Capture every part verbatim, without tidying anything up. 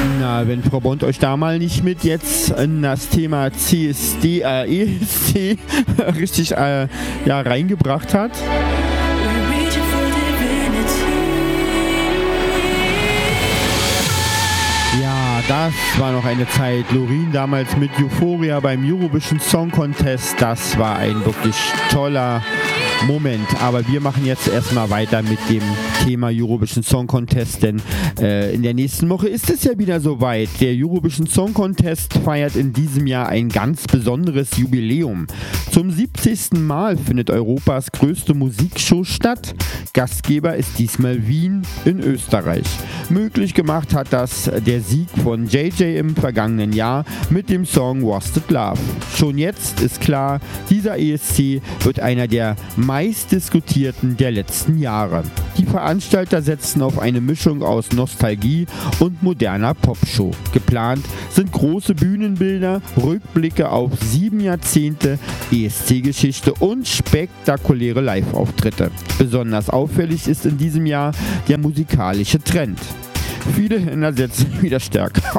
Na, wenn Frau Bond euch da mal nicht mit jetzt in das Thema C S D, äh, E S C richtig äh, ja, reingebracht hat. Ja, das war noch eine Zeit. Loreen damals mit Euphoria beim Eurovision Song Contest. Das war ein wirklich toller Moment, aber wir machen jetzt erstmal weiter mit dem Thema Eurovision Song Contest, denn äh, in der nächsten Woche ist es ja wieder soweit. Der Eurovision Song Contest feiert in diesem Jahr ein ganz besonderes Jubiläum. Zum siebzigsten Mal findet Europas größte Musikshow statt. Gastgeber ist diesmal Wien in Österreich. Möglich gemacht hat das der Sieg von J J im vergangenen Jahr mit dem Song Wasted Love. Schon jetzt ist klar, dieser E S C wird einer der meistdiskutierten der letzten Jahre. Die Veranstalter setzen auf eine Mischung aus Nostalgie und moderner Popshow. Geplant sind große Bühnenbilder, Rückblicke auf sieben Jahrzehnte E S C-Geschichte und spektakuläre Live-Auftritte. Besonders auffällig ist in diesem Jahr der musikalische Trend. Viele Länder setzen wieder stärker.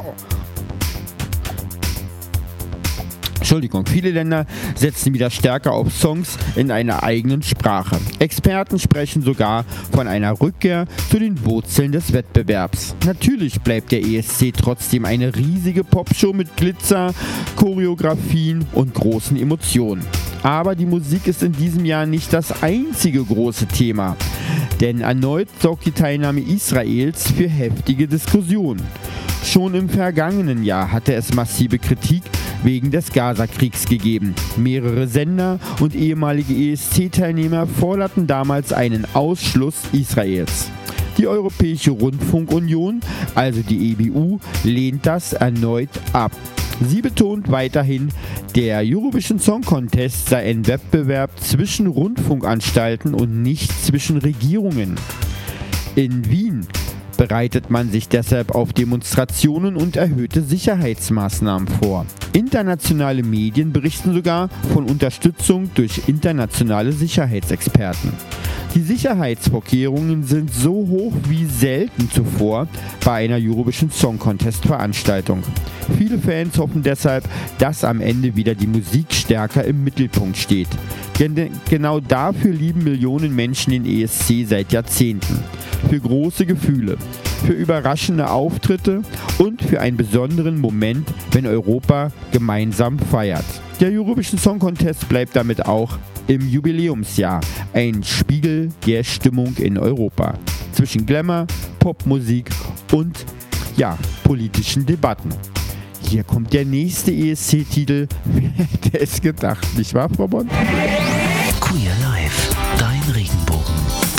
Entschuldigung, viele Länder setzen wieder stärker auf Songs in einer eigenen Sprache. Experten sprechen sogar von einer Rückkehr zu den Wurzeln des Wettbewerbs. Natürlich bleibt der E S C trotzdem eine riesige Popshow mit Glitzer, Choreografien und großen Emotionen. Aber die Musik ist in diesem Jahr nicht das einzige große Thema. Denn erneut sorgt die Teilnahme Israels für heftige Diskussionen. Schon im vergangenen Jahr hatte es massive Kritik wegen des Gaza-Kriegs gegeben. Mehrere Sender und ehemalige E S C-Teilnehmer forderten damals einen Ausschluss Israels. Die Europäische Rundfunkunion, also die E B U, lehnt das erneut ab. Sie betont weiterhin, der Eurovision Song Contest sei ein Wettbewerb zwischen Rundfunkanstalten und nicht zwischen Regierungen. In Wien bereitet man sich deshalb auf Demonstrationen und erhöhte Sicherheitsmaßnahmen vor. Internationale Medien berichten sogar von Unterstützung durch internationale Sicherheitsexperten. Die Sicherheitsvorkehrungen sind so hoch wie selten zuvor bei einer Eurovision Song Contest Veranstaltung. Viele Fans hoffen deshalb, dass am Ende wieder die Musik stärker im Mittelpunkt steht. Gen- genau dafür lieben Millionen Menschen den E S C seit Jahrzehnten. Für große Gefühle, für überraschende Auftritte und für einen besonderen Moment, wenn Europa gemeinsam feiert. Der Eurovision Song Contest bleibt damit auch im Jubiläumsjahr ein Spiegel der Stimmung in Europa. Zwischen Glamour, Popmusik und, ja, politischen Debatten. Hier kommt der nächste E S C-Titel. Wer hätte es gedacht, nicht wahr, Frau Bond? Queer